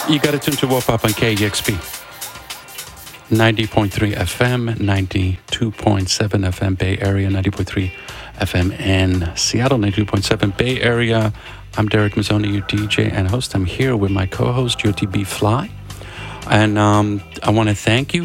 You got to tune to Warp Up on KEXP. 90.3 FM, 92.7 FM Bay Area, 90.3 FM in Seattle, 92.7 Bay Area. I'm Derek Mazzoni, your DJ and host. I'm here with my co-host, JoTB Fly. And I want to thank you